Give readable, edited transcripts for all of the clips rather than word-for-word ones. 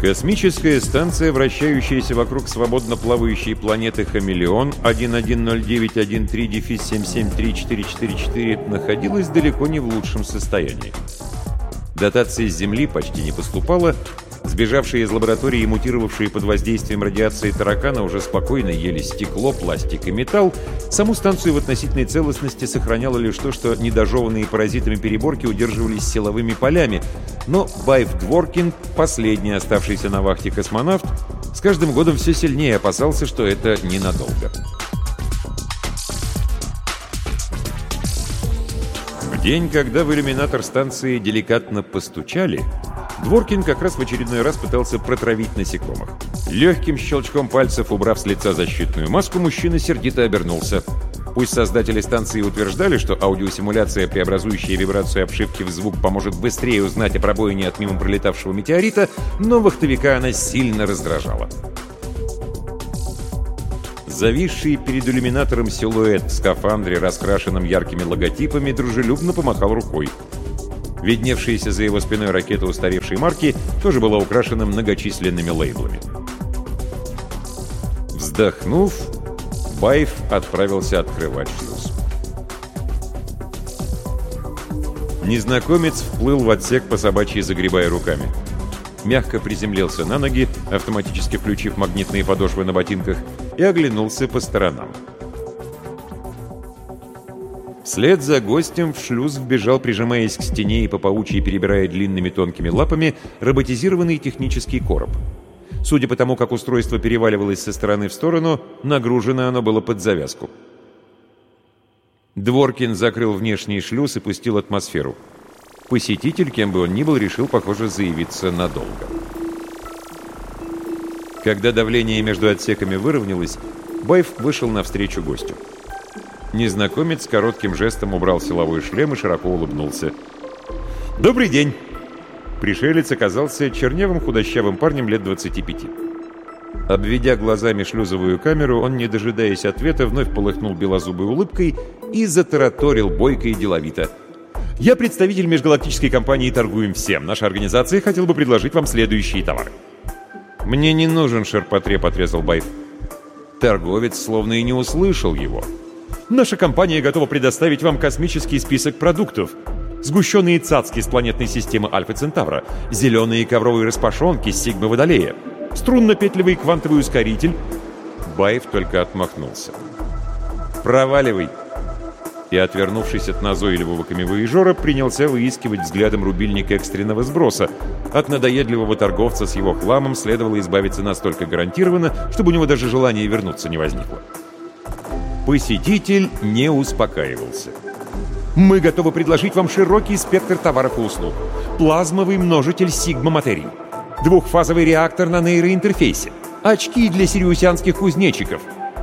Космическая станция, вращающаяся вокруг свободно плавающей планеты Хамелеон 110913-7734444, находилась далеко не в лучшем состоянии. Дотации с Земли почти не поступало, сбежавшие из лаборатории и мутировавшие под воздействием радиации таракана уже спокойно ели стекло, пластик и металл. Саму станцию в относительной целостности сохраняло лишь то, что недожеванные паразитами переборки удерживались силовыми полями. Но Байф Дворкин, последний оставшийся на вахте космонавт, с каждым годом все сильнее опасался, что это ненадолго. В день, когда в иллюминатор станции деликатно постучали, Дворкин как раз в очередной раз пытался протравить насекомых. Легким щелчком пальцев, убрав с лица защитную маску, мужчина сердито обернулся. Пусть создатели станции утверждали, что аудиосимуляция, преобразующая вибрацию обшивки в звук, поможет быстрее узнать о пробоине от мимо пролетавшего метеорита, но вахтовика она сильно раздражала. Зависший перед иллюминатором силуэт в скафандре, раскрашенном яркими логотипами, дружелюбно помахал рукой. Видневшаяся за его спиной ракета устаревшей марки тоже была украшена многочисленными лейблами. Вздохнув, Байф отправился открывать шлюз. Незнакомец вплыл в отсек, по собачьи загребая руками. Мягко приземлился на ноги, автоматически включив магнитные подошвы на ботинках, и оглянулся по сторонам. Вслед за гостем в шлюз вбежал, прижимаясь к стене и по паучьи перебирая длинными тонкими лапами, роботизированный технический короб. Судя по тому, как устройство переваливалось со стороны в сторону, нагружено оно было под завязку. Дворкин закрыл внешний шлюз и пустил атмосферу. Посетитель, кем бы он ни был, решил, похоже, заявиться надолго. Когда давление между отсеками выровнялось, Байф вышел навстречу гостю. Незнакомец коротким жестом убрал силовой шлем и широко улыбнулся. «Добрый день!» Пришелец оказался чернявым худощавым парнем лет 25. Обведя глазами шлюзовую камеру, он, не дожидаясь ответа, вновь полыхнул белозубой улыбкой и затараторил бойко и деловито. «Я представитель межгалактической компании «Торгуем всем». Наша организация хотела бы предложить вам следующие товары». «Мне не нужен ширпотреб», — отрезал Байф. Торговец словно и не услышал его. «Наша компания готова предоставить вам космический список продуктов. Сгущенные цацки с планетной системы Альфа Центавра, зеленые ковровые распашонки с Сигмы Водолея, струнно-петлевый квантовый ускоритель». Байф только отмахнулся. «Проваливай!» И, отвернувшись от назойливого камевояжера, принялся выискивать взглядом рубильник экстренного сброса. От надоедливого торговца с его хламом следовало избавиться настолько гарантированно, чтобы у него даже желания вернуться не возникло. Посетитель не успокаивался. «Мы готовы предложить вам широкий спектр товаров и услуг. Плазмовый множитель сигма-материй, двухфазовый реактор на нейроинтерфейсе, очки для сириусянских кузнечиков».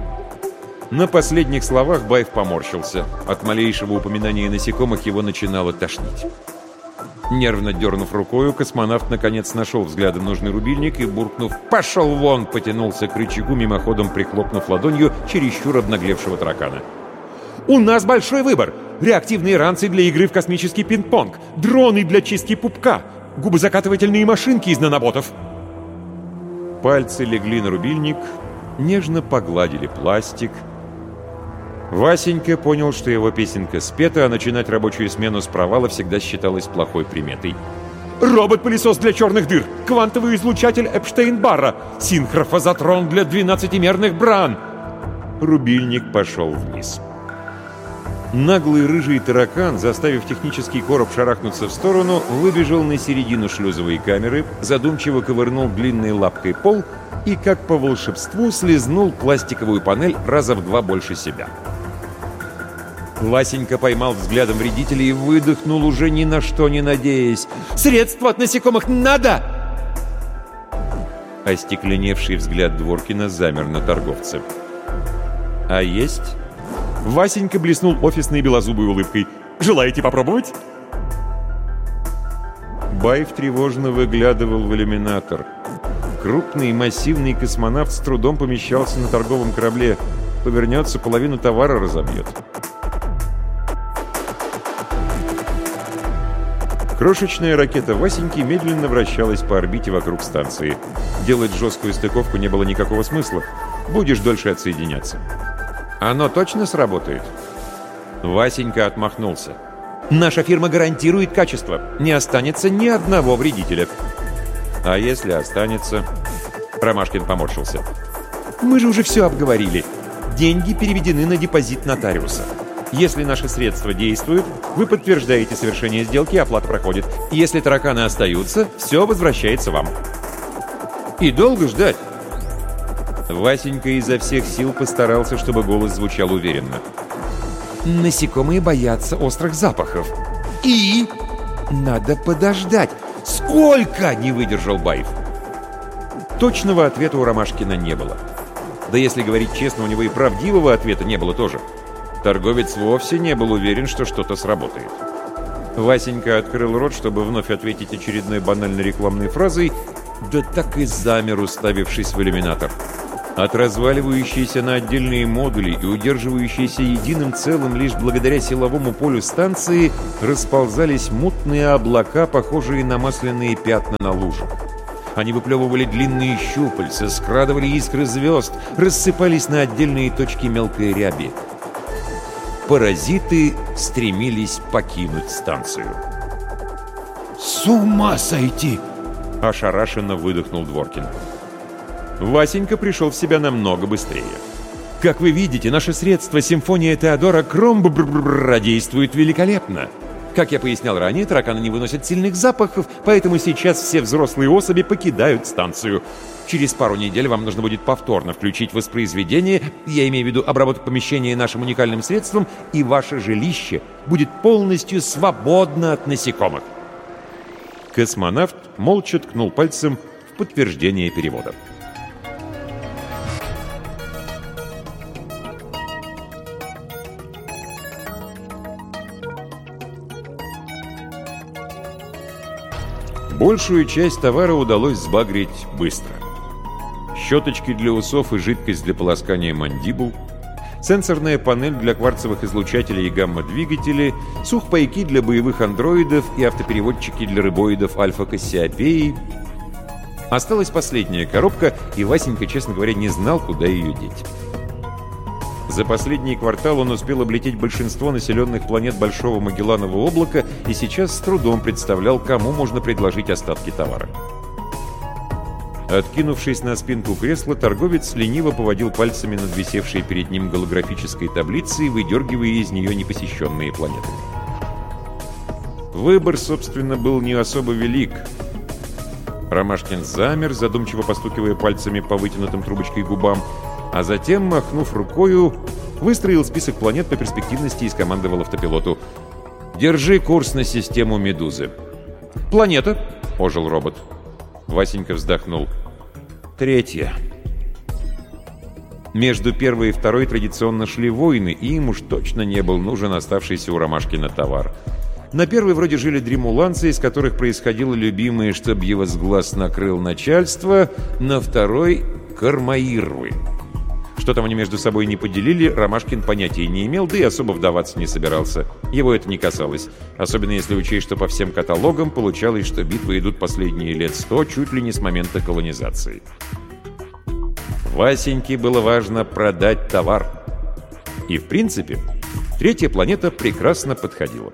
На последних словах Байф поморщился. От малейшего упоминания насекомых его начинало тошнить. Нервно дернув рукою, космонавт наконец нашел взглядом нужный рубильник и, буркнув «Пошел вон!», потянулся к рычагу, мимоходом прихлопнув ладонью чересчур обнаглевшего таракана. «У нас большой выбор! Реактивные ранцы для игры в космический пинг-понг, дроны для чистки пупка, губозакатывательные машинки из наноботов!» Пальцы легли на рубильник, нежно погладили пластик. Васенька понял, что его песенка спета, а начинать рабочую смену с провала всегда считалось плохой приметой. «Робот-пылесос для черных дыр! Квантовый излучатель Эпштейн-Барра! Синхрофазотрон для 12-мерных бран!» Рубильник пошел вниз. Наглый рыжий таракан, заставив технический короб шарахнуться в сторону, выбежал на середину шлюзовой камеры, задумчиво ковырнул длинной лапкой пол и, как по волшебству, слезнул пластиковую панель раза в 2 больше себя. Васенька поймал взглядом вредителя и выдохнул, уже ни на что не надеясь. «Средства от насекомых надо!» Остекленевший взгляд Дворкина замер на торговце. «А есть?» Васенька блеснул офисной белозубой улыбкой. «Желаете попробовать?» Байф тревожно выглядывал в иллюминатор. Крупный массивный космонавт с трудом помещался на торговом корабле. Повернется, половину товара разобьет. Крошечная ракета Васеньки медленно вращалась по орбите вокруг станции. Делать жесткую стыковку не было никакого смысла. Будешь дольше отсоединяться. «Оно точно сработает?» Васенька отмахнулся. «Наша фирма гарантирует качество. Не останется ни одного вредителя». «А если останется?» Ромашкин поморщился. «Мы же уже все обговорили. Деньги переведены на депозит нотариуса. Если наши средства действуют, вы подтверждаете совершение сделки, оплата проходит. Если тараканы остаются, все возвращается вам». «И долго ждать?» Васенька изо всех сил постарался, чтобы голос звучал уверенно. «Насекомые боятся острых запахов. И надо подождать. Сколько?» — не выдержал Баев. Точного ответа у Ромашкина не было. Да если говорить честно, у него и правдивого ответа не было тоже. Торговец вовсе не был уверен, что что-то сработает. Васенька открыл рот, чтобы вновь ответить очередной банальной рекламной фразой, да так и замер, уставившись в иллюминатор. От разваливающейся на отдельные модули и удерживающейся единым целым лишь благодаря силовому полю станции расползались мутные облака, похожие на масляные пятна на лужах. Они выплевывали длинные щупальца, скрадывали искры звезд, рассыпались на отдельные точки мелкой ряби. Паразиты стремились покинуть станцию. «С ума сойти!» — ошарашенно выдохнул Дворкин. Васенька пришел в себя намного быстрее. «Как вы видите, наше средство «Симфония Теодора Кромббра» действует великолепно. Как я пояснял ранее, тараканы не выносят сильных запахов, поэтому сейчас все взрослые особи покидают станцию. Через пару недель вам нужно будет повторно включить воспроизведение, я имею в виду обработку помещения нашим уникальным средством, и ваше жилище будет полностью свободно от насекомых». Космонавт молча ткнул пальцем в подтверждение перевода. Большую часть товара удалось сбагрить быстро. Щеточки для усов и жидкость для полоскания мандибул, сенсорная панель для кварцевых излучателей и гамма-двигателей, сухпайки для боевых андроидов и автопереводчики для рыбоидов Альфа-Кассиопеи. Осталась последняя коробка, и Васенька, честно говоря, не знал, куда ее деть. За последний квартал он успел облететь большинство населенных планет Большого Магелланового облака и сейчас с трудом представлял, кому можно предложить остатки товара. Откинувшись на спинку кресла, торговец лениво поводил пальцами над висевшей перед ним голографической таблицей, выдергивая из нее непосещенные планеты. Выбор, собственно, был не особо велик. Ромашкин замер, задумчиво постукивая пальцами по вытянутым трубочкой губам, а затем, махнув рукою, выстроил список планет по перспективности и скомандовал автопилоту: «Держи курс на систему Медузы». «Планета?» — ожил робот. Васенька вздохнул. «Третья». Между первой и второй традиционно шли войны, и им уж точно не был нужен оставшийся у Ромашкина товар. На первой вроде жили дремуланцы, из которых происходило любимое, чтоб его с глаз накрыл начальство, на второй — кармаирвы. Что там они между собой не поделили, Ромашкин понятия не имел, да и особо вдаваться не собирался. Его это не касалось. Особенно если учесть, что по всем каталогам получалось, что битвы идут последние лет 100, чуть ли не с момента колонизации. Васеньке было важно продать товар. И, в принципе, третья планета прекрасно подходила.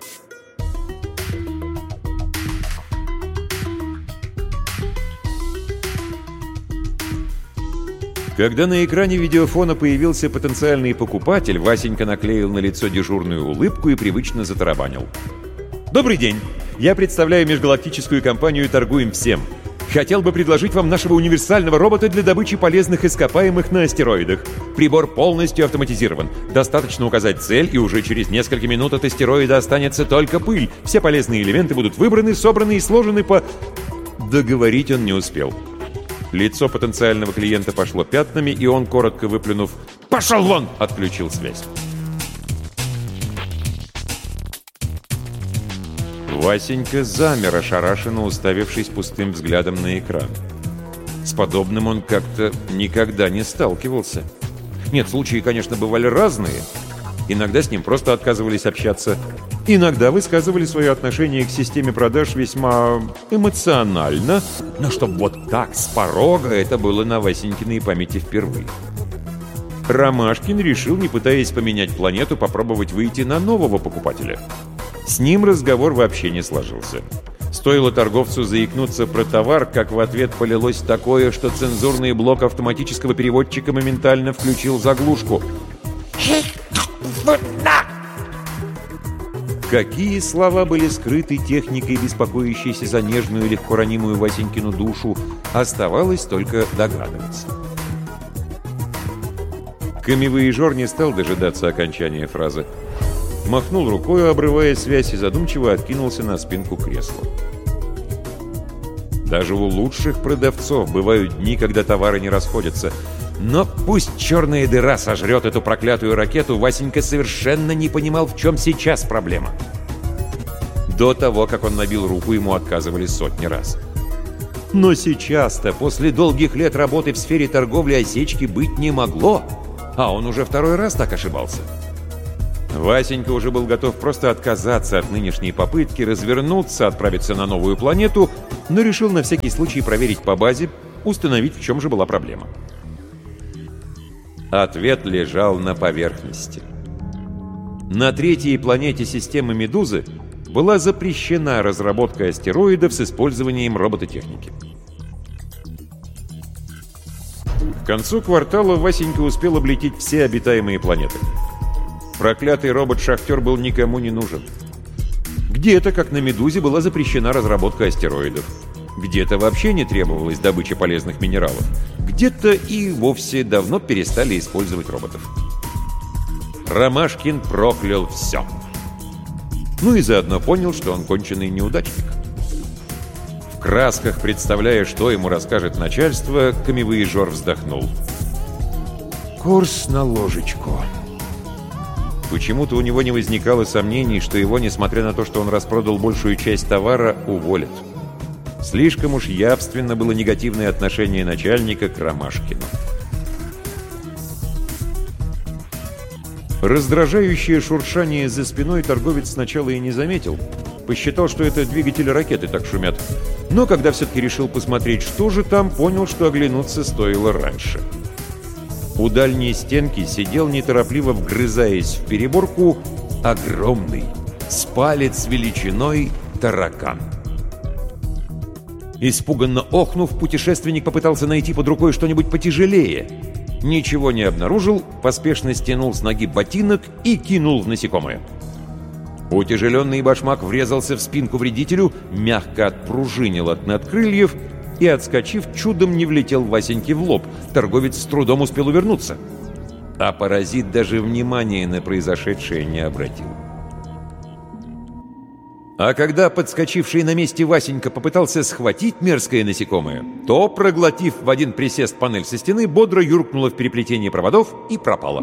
Когда на экране видеофона появился потенциальный покупатель, Васенька наклеил на лицо дежурную улыбку и привычно затарабанил. «Добрый день! Я представляю межгалактическую компанию «Торгуем всем». Хотел бы предложить вам нашего универсального робота для добычи полезных ископаемых на астероидах. Прибор полностью автоматизирован. Достаточно указать цель, и уже через несколько минут от астероида останется только пыль. Все полезные элементы будут выбраны, собраны и сложены по...» Договорить он не успел. Лицо потенциального клиента пошло пятнами, и он, коротко выплюнув «Пошел вон!», отключил связь. Васенька замер, ошарашенно уставившись пустым взглядом на экран. С подобным он как-то никогда не сталкивался. Нет, случаи, конечно, бывали разные. Иногда с ним просто отказывались общаться. Иногда высказывали свое отношение к системе продаж весьма эмоционально, но чтоб вот так, с порога, это было на Васенькиной памяти впервые. Ромашкин решил, не пытаясь поменять планету, попробовать выйти на нового покупателя. С ним разговор вообще не сложился. Стоило торговцу заикнуться про товар, как в ответ полилось такое, что цензурный блок автоматического переводчика моментально включил заглушку. Какие слова были скрыты техникой, беспокоящейся за нежную, легко ранимую Васенькину душу, оставалось только догадываться. Камевояжер не стал дожидаться окончания фразы. Махнул рукой, обрывая связь, и задумчиво откинулся на спинку кресла. Даже у лучших продавцов бывают дни, когда товары не расходятся. Но пусть черная дыра сожрет эту проклятую ракету, Васенька совершенно не понимал, в чем сейчас проблема. До того, как он набил руку, ему отказывали сотни раз. Но сейчас-то, после долгих лет работы в сфере торговли, осечки быть не могло, а он уже второй раз так ошибался. Васенька уже был готов просто отказаться от нынешней попытки, развернуться, отправиться на новую планету, но решил на всякий случай проверить по базе, установить, в чем же была проблема. Ответ лежал на поверхности. На третьей планете системы «Медузы» была запрещена разработка астероидов с использованием робототехники. К концу квартала Васенька успел облететь все обитаемые планеты. Проклятый робот-шахтер был никому не нужен. Где-то, как на «Медузе», была запрещена разработка астероидов. Где-то вообще не требовалась добыча полезных минералов. Где-то и вовсе давно перестали использовать роботов. Ромашкин проклял все. Ну и заодно понял, что он конченый неудачник. В красках, представляя, что ему расскажет начальство, камевояжер вздохнул. Курс на ложечку. Почему-то у него не возникало сомнений, что его, несмотря на то, что он распродал большую часть товара, уволят. Слишком уж явственно было негативное отношение начальника к Ромашкину. Раздражающее шуршание за спиной торговец сначала и не заметил. Посчитал, что это двигатели ракеты так шумят. Но когда все-таки решил посмотреть, что же там, понял, что оглянуться стоило раньше. У дальней стенки сидел, неторопливо вгрызаясь в переборку, огромный, с палец величиной таракан. Испуганно охнув, путешественник попытался найти под рукой что-нибудь потяжелее. Ничего не обнаружил, поспешно стянул с ноги ботинок и кинул в насекомое. Утяжеленный башмак врезался в спинку вредителю, мягко отпружинил от надкрыльев и, отскочив, чудом не влетел Васеньке в лоб. Торговец с трудом успел увернуться. А паразит даже внимания на произошедшее не обратил. А когда подскочивший на месте Васенька попытался схватить мерзкое насекомое, то, проглотив в один присест панель со стены, бодро юркнула в переплетение проводов и пропала.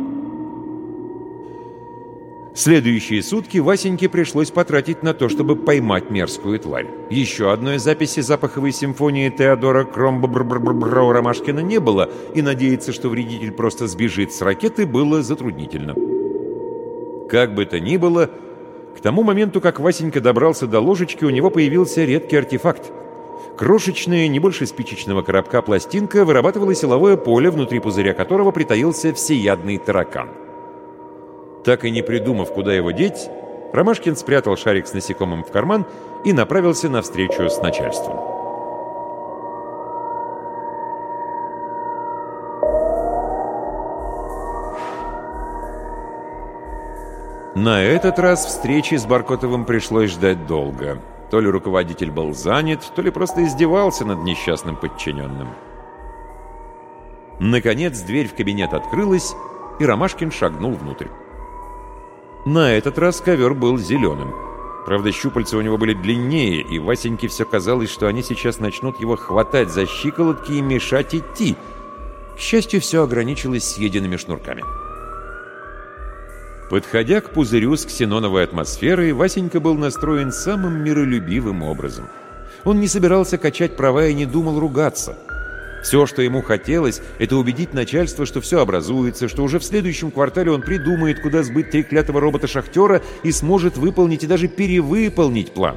Следующие сутки Васеньке пришлось потратить на то, чтобы поймать мерзкую тварь. Еще одной записи запаховой симфонии Теодора Ромашкина не было, и надеяться, что вредитель просто сбежит с ракеты, было затруднительно. Как бы то ни было, к тому моменту, как Васенька добрался до ложечки, у него появился редкий артефакт. Крошечная, не больше спичечного коробка пластинка вырабатывала силовое поле, внутри пузыря которого притаился всеядный таракан. Так и не придумав, куда его деть, Ромашкин спрятал шарик с насекомым в карман и направился на встречу с начальством. На этот раз встречи с Баркотовым пришлось ждать долго. То ли руководитель был занят, то ли просто издевался над несчастным подчиненным. Наконец дверь в кабинет открылась, и Ромашкин шагнул внутрь. На этот раз ковер был зеленым. Правда, щупальца у него были длиннее, и Васеньке все казалось, что они сейчас начнут его хватать за щиколотки и мешать идти. К счастью, все ограничилось съеденными шнурками. Подходя к пузырю с ксеноновой атмосферой, Васенька был настроен самым миролюбивым образом. Он не собирался качать права и не думал ругаться. Все, что ему хотелось, это убедить начальство, что все образуется, что уже в следующем квартале он придумает, куда сбыть треклятого робота-шахтера и сможет выполнить и даже перевыполнить план.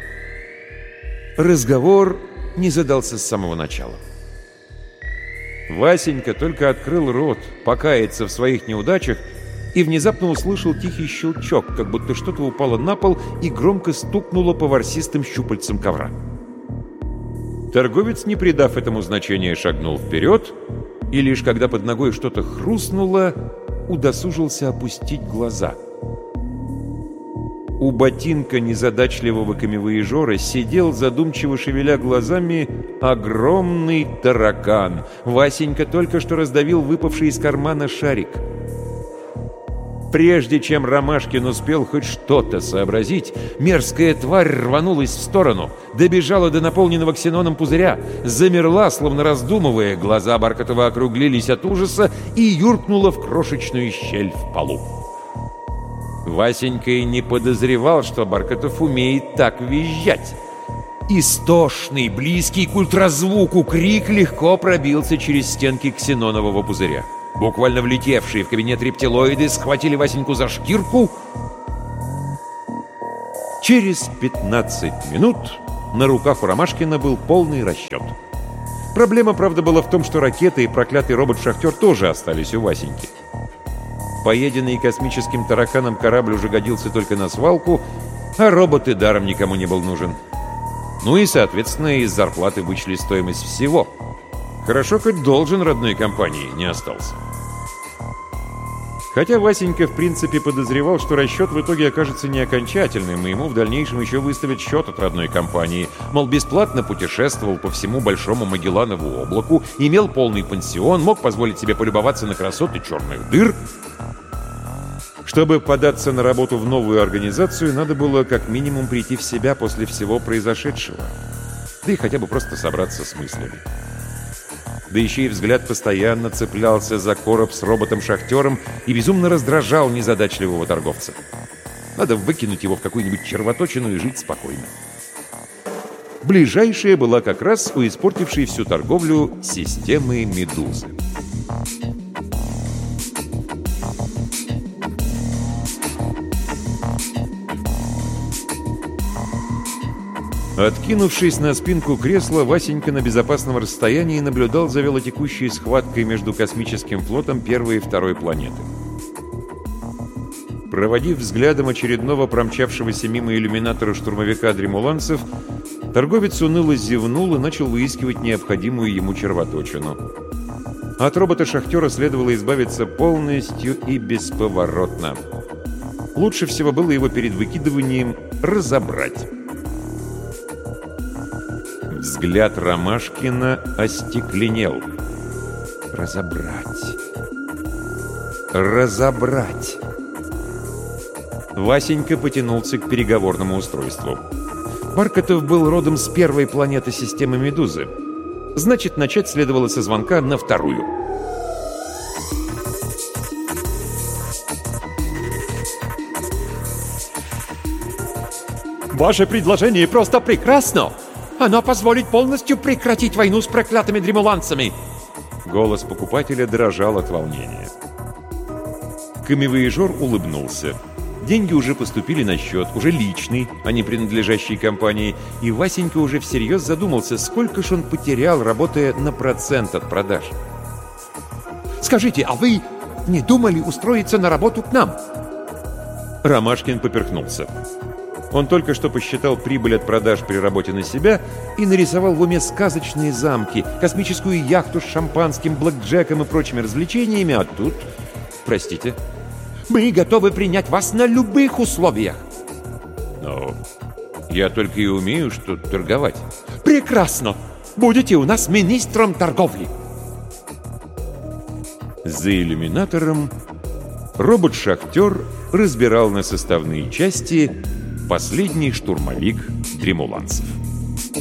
Разговор не задался с самого начала. Васенька только открыл рот покаяться в своих неудачах и внезапно услышал тихий щелчок, как будто что-то упало на пол и громко стукнуло по ворсистым щупальцам ковра. Торговец, не придав этому значения, шагнул вперед, и лишь когда под ногой что-то хрустнуло, удосужился опустить глаза. У ботинка незадачливого камевояжера сидел, задумчиво шевеля глазами, огромный таракан. Васенька только что раздавил выпавший из кармана шарик. Прежде чем Ромашкин успел хоть что-то сообразить, мерзкая тварь рванулась в сторону, добежала до наполненного ксеноном пузыря, замерла, словно раздумывая, глаза Баркотова округлились от ужаса и юркнула в крошечную щель в полу. Васенька и не подозревал, что Баркотов умеет так визжать. Истошный, близкий к ультразвуку крик легко пробился через стенки ксенонового пузыря. Буквально влетевшие в кабинет рептилоиды схватили Васеньку за шкирку. Через 15 минут на руках у Ромашкина был полный расчет. Проблема, правда, была в том, что ракета и проклятый робот-шахтер тоже остались у Васеньки. Поеденный космическим тараканом корабль уже годился только на свалку, а робот и даром никому не был нужен. Ну и, соответственно, из зарплаты вычли стоимость всего. Хорошо, хоть должен родной компании не остался. Хотя Васенька в принципе подозревал, что расчет в итоге окажется не окончательным, и ему в дальнейшем еще выставят счет от родной компании. Мол, бесплатно путешествовал по всему Большому Магелланову облаку, имел полный пансион, мог позволить себе полюбоваться на красоты черных дыр. Чтобы податься на работу в новую организацию, надо было как минимум прийти в себя после всего произошедшего. Да и хотя бы просто собраться с мыслями. Да еще и взгляд постоянно цеплялся за короб с роботом-шахтером и безумно раздражал незадачливого торговца. Надо выкинуть его в какую-нибудь червоточину и жить спокойно. Ближайшая была как раз у испортившей всю торговлю системы «Медузы». Откинувшись на спинку кресла, Васенька на безопасном расстоянии наблюдал за велотекущей схваткой между космическим флотом первой и второй планеты. Проводив взглядом очередного промчавшегося мимо иллюминатора штурмовика дремуланцев, торговец уныло зевнул и начал выискивать необходимую ему червоточину. От робота-шахтера следовало избавиться полностью и бесповоротно. Лучше всего было его перед выкидыванием разобрать. Взгляд Ромашкина остекленел. Разобрать. Разобрать. Васенька потянулся к переговорному устройству. Баркотов был родом с первой планеты системы «Медузы». Значит, начать следовало со звонка на вторую. Ваше предложение просто прекрасно! Оно позволит полностью прекратить войну с проклятыми дремуланцами. Голос покупателя дрожал от волнения. Камевояжер улыбнулся. Деньги уже поступили на счет, уже личный, а не принадлежащий компании, и Васенька уже всерьез задумался, сколько ж он потерял, работая на процент от продаж. Скажите, а вы не думали устроиться на работу к нам? Ромашкин поперхнулся. Он только что посчитал прибыль от продаж при работе на себя и нарисовал в уме сказочные замки, космическую яхту с шампанским, блэкджеком и прочими развлечениями, а тут... Простите? Мы готовы принять вас на любых условиях. Но я только и умею, что торговать. Прекрасно! Будете у нас министром торговли. За иллюминатором робот-шахтер разбирал на составные части последний штурмовик дремуланцев.